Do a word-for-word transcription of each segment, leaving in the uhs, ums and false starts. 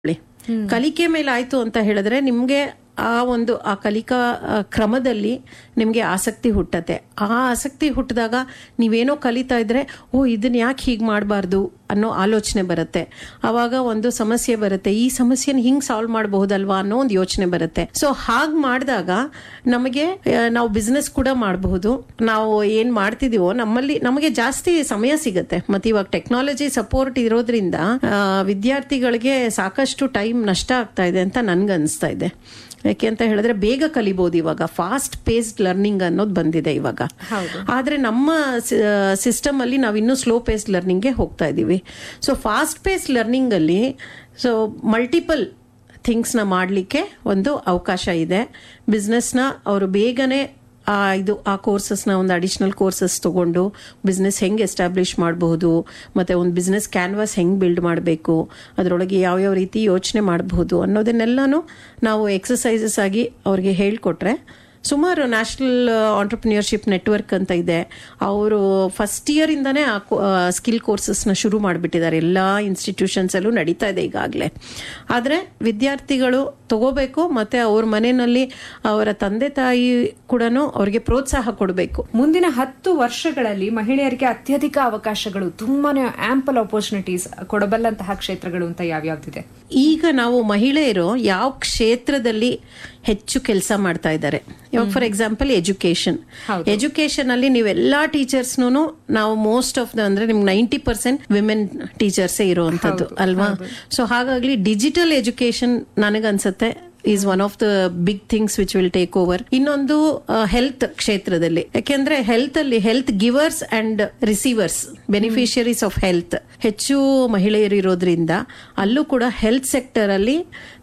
ಕಲಿಕೆ ಮೇಲೆ ಆಯ್ತು ಅಂತ ಹೇಳಿದ್ರೆ ನಿಮ್ಗೆ ಆ ಒಂದು ಆ ಕಲಿಕಾ ಕ್ರಮದಲ್ಲಿ ನಿಮ್ಗೆ ಆಸಕ್ತಿ ಹುಟ್ಟತ್ತೆ. ಆ ಆಸಕ್ತಿ ಹುಟ್ಟಿದಾಗ ನೀವೇನೋ ಕಲಿತಾ ಇದ್ರೆ ಓ ಇದನ್ನ ಯಾಕೆ ಹೀಗೆ ಮಾಡಬಾರ್ದು ಅನ್ನೋ ಆಲೋಚನೆ ಬರುತ್ತೆ. ಆವಾಗ ಒಂದು ಸಮಸ್ಯೆ ಬರುತ್ತೆ, ಈ ಸಮಸ್ಯೆನ ಹಿಂಗ್ ಸಾಲ್ವ್ ಮಾಡಬಹುದಲ್ವಾ ಅನ್ನೋ ಒಂದು ಯೋಚನೆ ಬರುತ್ತೆ. ಸೊ ಹಾಗೆ ಮಾಡಿದಾಗ ನಮಗೆ ನಾವು ಬಿಸ್ನೆಸ್ ಕೂಡ ಮಾಡಬಹುದು. ನಾವು ಏನ್ ಮಾಡ್ತಿದೀವೋ ನಮ್ಮಲ್ಲಿ ನಮಗೆ ಜಾಸ್ತಿ ಸಮಯ ಸಿಗುತ್ತೆ. ಮತ್ತೆ ಇವಾಗ ಟೆಕ್ನಾಲಜಿ ಸಪೋರ್ಟ್ ಇರೋದ್ರಿಂದ ವಿದ್ಯಾರ್ಥಿಗಳಿಗೆ ಸಾಕಷ್ಟು ಟೈಮ್ ನಷ್ಟ ಆಗ್ತಾ ಇದೆ ಅಂತ ನನ್ಗೆ ಅನಿಸ್ತಾ ಇದೆ. ಯಾಕೆ ಅಂತ ಹೇಳಿದ್ರೆ ಬೇಗ ಕಲಿಬಹುದು. ಇವಾಗ ಫಾಸ್ಟ್ ಪೇಸ್ಡ್ ಲರ್ನಿಂಗ್ ಅನ್ನೋದು ಬಂದಿದೆ ಇವಾಗ. ಆದ್ರೆ ನಮ್ಮ ಸಿಸ್ಟಮ್ ಅಲ್ಲಿ ನಾವು ಇನ್ನೂ ಸ್ಲೋ ಪೇಸ್ಡ್ ಲರ್ನಿಂಗ್ಗೆ ಹೋಗ್ತಾ ಇದೀವಿ. ಸೊ ಫಾಸ್ಟ್ ಪೇಸ್ಡ್ ಲರ್ನಿಂಗ್ ಅಲ್ಲಿ ಸೊ ಮಲ್ಟಿಪಲ್ ಥಿಂಗ್ಸ್ ನ ಮಾಡ್ಲಿಕ್ಕೆ ಒಂದು ಅವಕಾಶ ಇದೆ. ಬಿಸ್ನೆಸ್ ನ ಅವರು ಬೇಗನೆ ಆ ಇದು ಆ ಕೋರ್ಸಸ್ನ ಒಂದು ಅಡಿಷನಲ್ ಕೋರ್ಸಸ್ ತಗೊಂಡು ಬಿಸ್ನೆಸ್ ಹೆಂಗೆ ಎಸ್ಟಾಬ್ಲಿಷ್ ಮಾಡಬಹುದು, ಮತ್ತೆ ಒಂದು ಬಿಸ್ನೆಸ್ ಕ್ಯಾನ್ವಾಸ್ ಹೆಂಗೆ ಬಿಲ್ಡ್ ಮಾಡಬೇಕು, ಅದರೊಳಗೆ ಯಾವ್ಯಾವ ರೀತಿ ಯೋಚನೆ ಮಾಡಬಹುದು ಅನ್ನೋದನ್ನೆಲ್ಲಾನು ನಾವು ಎಕ್ಸಸೈಸಸ್ ಆಗಿ ಅವ್ರಿಗೆ ಹೇಳ್ಕೊಟ್ರೆ ಸುಮಾರು ನ್ಯಾಷನಲ್ ಆಂಟರ್ಪ್ರಿನಿಯರ್ಶಿಪ್ ನೆಟ್ವರ್ಕ್ ಅಂತ ಇದೆ. ಅವರು ಫಸ್ಟ್ ಇಯರ್ ಇಂದಾನೇ ಆ ಸ್ಕಿಲ್ ಕೋರ್ಸಸ್ನ ಶುರು ಮಾಡಿಬಿಟ್ಟಿದ್ದಾರೆ. ಎಲ್ಲ ಇನ್ಸ್ಟಿಟ್ಯೂಷನ್ಸ್ ಅಲ್ಲೂ ನಡೀತಾ ಇದೆ ಈಗಾಗಲೇ. ಆದರೆ ವಿದ್ಯಾರ್ಥಿಗಳು ತಗೋಬೇಕು, ಮತ್ತೆ ಅವ್ರ ಮನೆಯಲ್ಲಿ ಅವರ ತಂದೆ ತಾಯಿ ಕೂಡ ಅವ್ರಿಗೆ ಪ್ರೋತ್ಸಾಹ ಕೊಡಬೇಕು. ಮುಂದಿನ ಹತ್ತು ವರ್ಷಗಳಲ್ಲಿ ಮಹಿಳೆಯರಿಗೆ ಅತ್ಯಧಿಕ ಅವಕಾಶಗಳು, ತುಂಬಾನೇ ಆಂಪಲ್ ಆಪರ್ಚುನಿಟೀಸ್ ಕೊಡಬಲ್ಲಂತಹ ಕ್ಷೇತ್ರಗಳು ಅಂತ ಯಾವ್ಯಾವ್ದಿದೆ? ಈಗ ನಾವು ಮಹಿಳೆಯರು ಯಾವ ಕ್ಷೇತ್ರದಲ್ಲಿ ಹೆಚ್ಚು ಕೆಲಸ ಮಾಡ್ತಾ ಇದ್ದಾರೆ, ಇವಾಗ ಫಾರ್ ಎಕ್ಸಾಂಪಲ್ ಎಜುಕೇಶನ್ ಎಜುಕೇಶನ್ ಅಲ್ಲಿ ನೀವೆಲ್ಲಾ ಟೀಚರ್ಸ್ನು ನಾವು ಮೋಸ್ಟ್ ಆಫ್ ದ ಅಂದ್ರೆ ನಿಮ್ಗೆ ನೈಂಟಿ ಪರ್ಸೆಂಟ್ ವಿಮೆನ್ ಟೀಚರ್ಸೇ ಇರುವಂತದ್ದು ಅಲ್ವಾ. ಸೊ ಹಾಗಾಗಿ ಡಿಜಿಟಲ್ ಎಜುಕೇಶನ್ ನನಗನ್ಸುತ್ತೆ is one of the big things which will take over. ಇನ್ನೊಂದು ಹೆಲ್ತ್ ಕ್ಷೇತ್ರದಲ್ಲಿ, ಯಾಕೆಂದ್ರೆ ಹೆಲ್ತ್ ಅಲ್ಲಿ health givers and receivers, beneficiaries of health ಹೆಚ್ಚು ಮಹಿಳೆಯರು ಇರೋದ್ರಿಂದ ಅಲ್ಲೂ ಕೂಡ ಹೆಲ್ತ್ ಸೆಕ್ಟರ್ ಅಲ್ಲಿ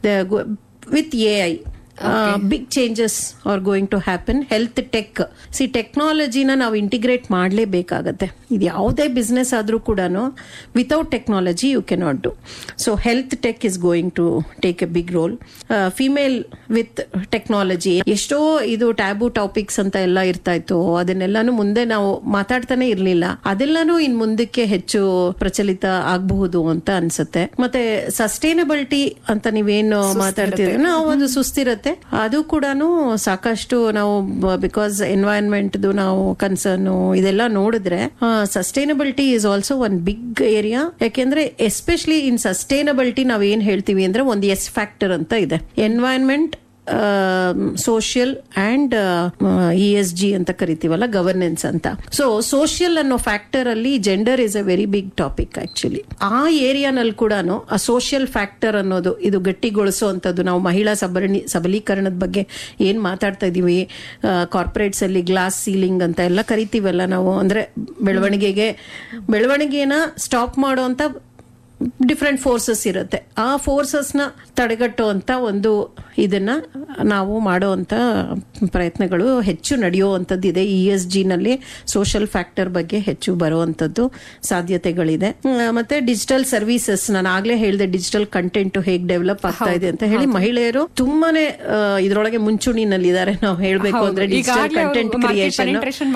with A I big changes are going to happen. Health tech C ಟೆಕ್ನಾಲಜಿನ ನಾವು ಇಂಟಿಗ್ರೇಟ್ ಮಾಡಲೇಬೇಕಾಗತ್ತೆ. ಇದು ಯಾವುದೇ ಬಿಸ್ನೆಸ್ ಆದ್ರೂ ಕೂಡ without technology you cannot do. So health tech is going to take A big roll. Female with technology, ಎಷ್ಟೋ ಇದು tab topics ಅಂತ ಎಲ್ಲ ಇರ್ತಾ ಇತ್ತು, ಅದನ್ನೆಲ್ಲಾನು ಮುಂದೆ ನಾವು ಮಾತಾಡ್ತಾನೆ ಇರ್ಲಿಲ್ಲ. ಅದೆಲ್ಲಾನು ಇನ್ ಮುಂದಕ್ಕೆ ಹೆಚ್ಚು ಪ್ರಚಲಿತ ಆಗಬಹುದು ಅಂತ ಅನ್ಸುತ್ತೆ. ಮತ್ತೆ ಸಸ್ಟೈನಬಿಲಿಟಿ ಅಂತ ನೀವೇನು ಮಾತಾಡ್ತಿದ್ರೆ ನಾವು ಒಂದು ಸುಸ್ಥಿರತೆ ಅದು ಕೂಡ ಸಾಕಷ್ಟು ನಾವು ಬಿಕಾಸ್ ಎನ್ವೈರನ್ಮೆಂಟ್ ನಾವು ಕನ್ಸರ್ನ್ ಇದೆಲ್ಲ ನೋಡಿದ್ರೆ sustainability is also one big area. ಯಾಕೆಂದ್ರೆ ಎಸ್ಪೆಷಲಿ ಇನ್ ಸಸ್ಟೈನಬಿಲಿಟಿ ನಾವ್ ಏನ್ ಹೇಳ್ತೀವಿ ಅಂದ್ರೆ ಒಂದು ಎಸ್ ಫ್ಯಾಕ್ಟರ್ ಅಂತ ಇದೆ, environment, social and E S G ಅಂತ ಕರಿತೀವಲ್ಲ, ಗವರ್ನೆನ್ಸ್ ಅಂತ. ಸೊ ಸೋಷಿಯಲ್ ಅನ್ನೋ ಫ್ಯಾಕ್ಟರ್ ಅಲ್ಲಿ gender is a very big topic actually. ಆ ಏರಿಯಾನಲ್ಲಿ ಕೂಡ ಆ ಸೋಷಿಯಲ್ ಫ್ಯಾಕ್ಟರ್ ಅನ್ನೋದು ಇದು ಗಟ್ಟಿಗೊಳಿಸುವಂತದ್ದು. ನಾವು ಮಹಿಳಾ ಸಬರಣಿ ಸಬಲೀಕರಣದ ಬಗ್ಗೆ ಏನ್ ಮಾತಾಡ್ತಾ ಇದೀವಿ, ಕಾರ್ಪೊರೇಟ್ಸ್ ಅಲ್ಲಿ ಗ್ಲಾಸ್ ಸೀಲಿಂಗ್ ಅಂತ ಎಲ್ಲ ಕರಿತೀವಲ್ಲ ನಾವು, ಅಂದ್ರೆ ಬೆಳವಣಿಗೆಗೆ ಬೆಳವಣಿಗೆನ ಸ್ಟಾಪ್ ಮಾಡುವಂತ ಡಿಫ್ರೆಂಟ್ ಫೋರ್ಸಸ್ ಇರುತ್ತೆ. ಆ ಫೋರ್ಸಸ್ ನ ತಡೆಗಟ್ಟುವಂತ ಒಂದು ಇದನ್ನ ನಾವು ಮಾಡುವಂತ ಪ್ರಯತ್ನಗಳು ಹೆಚ್ಚು ನಡೆಯುವಂತದ್ದಿದೆ. ಇ ಎಸ್ ಜಿ ನಲ್ಲಿ ಸೋಷಿಯಲ್ ಫ್ಯಾಕ್ಟರ್ ಬಗ್ಗೆ ಹೆಚ್ಚು ಬರುವಂತದ್ದು ಸಾಧ್ಯತೆಗಳಿದೆ. ಮತ್ತೆ ಡಿಜಿಟಲ್ ಸರ್ವಿಸಸ್, ನಾನು ಆಗ್ಲೇ ಹೇಳಿದೆ ಡಿಜಿಟಲ್ ಕಂಟೆಂಟ್ ಹೇಗೆ ಡೆವಲಪ್ ಆಗ್ತಾ ಇದೆ ಅಂತ ಹೇಳಿ. ಮಹಿಳೆಯರು ತುಂಬಾನೇ ಇದರೊಳಗೆ ಮುಂಚೂಣಿನಲ್ಲಿದ್ದಾರೆ ನಾವು ಹೇಳ್ಬೇಕು ಅಂದ್ರೆ. ಡಿಜಿಟಲ್ ಕಂಟೆಂಟ್ ಕ್ರಿಯೇಷನ್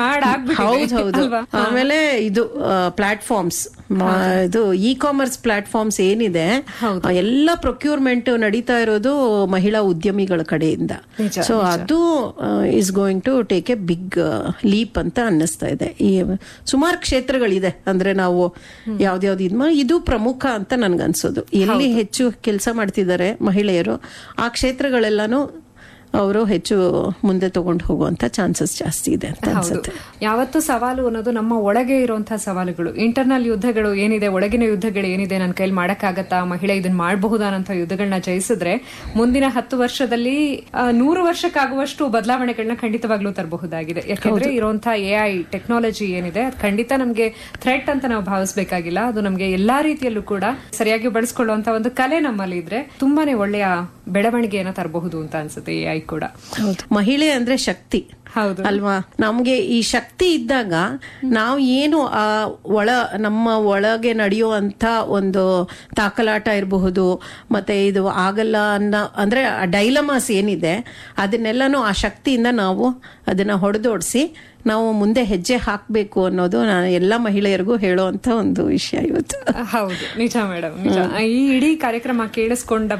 ಹೌದು ಹೌದು. ಆಮೇಲೆ ಇದು ಪ್ಲಾಟ್ಫಾರ್ಮ್ಸ್, ಇದು ಇ ಕಾಮರ್ಸ್ ಪ್ಲಾಟ್ಫಾರ್ಮ್ಸ್ ಏನಿದೆ ಎಲ್ಲ ಪ್ರೊಕ್ಯೂರ್ಮೆಂಟ್ ನಡೀತಾ ಇರೋದು ಮಹಿಳಾ ಉದ್ಯಮಿಗಳ ಕಡೆಯಿಂದ. ಸೊ ಅದು is going to take A big leap ಅಂತ ಅನ್ನಿಸ್ತಾ ಇದೆ. ಈ ಸುಮಾರು ಕ್ಷೇತ್ರಗಳಿದೆ, ಅಂದ್ರೆ ನಾವು ಯಾವ್ದ್ಯಾವ್ದು ಇದ್ ಇದು ಪ್ರಮುಖ ಅಂತ ನನ್ಗನ್ಸೋದು. ಎಲ್ಲಿ ಹೆಚ್ಚು ಕೆಲಸ ಮಾಡ್ತಿದ್ದಾರೆ ಮಹಿಳೆಯರು ಆ ಕ್ಷೇತ್ರಗಳೆಲ್ಲಾನು ಅವರು ಹೆಚ್ಚು ಮುಂದೆ ತಗೊಂಡು ಹೋಗುವಂತ ಚಾನ್ಸಸ್ ಜಾಸ್ತಿ ಇದೆ ಅಂತ ಅನ್ಸುತ್ತೆ. ಯಾವತ್ತು ಸವಾಲು ಅನ್ನೋದು ನಮ್ಮ ಒಳಗೆ ಇರುವಂತಹ ಸವಾಲುಗಳು, ಇಂಟರ್ನಲ್ ಯುದ್ಧಗಳು ಏನಿದೆ, ಒಳಗಿನ ಯುದ್ಧಗಳು ಏನಿದೆ, ನನ್ನ ಕೈಲಿ ಮಾಡಕ್ಕಾಗತ್ತಾ, ಮಹಿಳೆ ಇದನ್ನ ಮಾಡಬಹುದಾದಂತ ಯುದ್ಧಗಳನ್ನ ಜಯಿಸಿದ್ರೆ ಮುಂದಿನ ಹತ್ತು ವರ್ಷದಲ್ಲಿ ನೂರು ವರ್ಷಕ್ಕಾಗುವಷ್ಟು ಬದಲಾವಣೆಗಳನ್ನ ಖಂಡಿತವಾಗ್ಲೂ ತರಬಹುದಾಗಿದೆ. ಯಾಕಂದ್ರೆ ಇರುವಂತಹ ಎ ಐ ಟೆಕ್ನಾಲಜಿ ಏನಿದೆ ಅದು ಖಂಡಿತ ನಮ್ಗೆ ಥ್ರೆಟ್ ಅಂತ ನಾವು ಭಾವಿಸಬೇಕಾಗಿಲ್ಲ. ಅದು ನಮ್ಗೆ ಎಲ್ಲಾ ರೀತಿಯಲ್ಲೂ ಕೂಡ ಸರಿಯಾಗಿ ಬಳಸ್ಕೊಳ್ಳುವಂತ ಒಂದು ಕಲೆ ನಮ್ಮಲ್ಲಿ ಇದ್ರೆ ತುಂಬಾನೇ ಒಳ್ಳೆಯ ಬೆಳವಣಿಗೆಯನ್ನ ತರಬಹುದು ಅಂತ ಅನ್ಸುತ್ತೆ ಎ ಐ ಕೂಡ. ಮಹಿಳೆ ಅಂದ್ರೆ ಶಕ್ತಿ ಅಲ್ವಾ. ನಮ್ಗೆ ಈ ಶಕ್ತಿ ಇದ್ದಾಗ ನಾವು ಏನು ಆ ಒಳ ನಮ್ಮ ಒಳಗೆ ನಡೆಯುವಂತ ಒಂದು ತಾಕಲಾಟ ಇರಬಹುದು, ಮತ್ತೆ ಇದು ಆಗಲ್ಲ ಅನ್ನೋ ಅಂದ್ರೆ ಡೈಲಮಾಸ್ ಏನಿದೆ ಅದನ್ನೆಲ್ಲಾನು ಆ ಶಕ್ತಿಯಿಂದ ನಾವು ಅದನ್ನ ಹೊಡೆದೋಡಿಸಿ ನಾವು ಮುಂದೆ ಹೆಜ್ಜೆ ಹಾಕಬೇಕು ಅನ್ನೋದು ನಾನು ಎಲ್ಲ ಮಹಿಳೆಯರಿಗೂ ಹೇಳುವಂತ ಒಂದು ವಿಷಯ ಇವತ್ತು. ಹೌದು, ನಿಜ ಮೇಡಮ್, ನಿಜ. ಈ ಇಡೀ ಕಾರ್ಯಕ್ರಮ ಕೇಳಿಸ್ಕೊಂಡ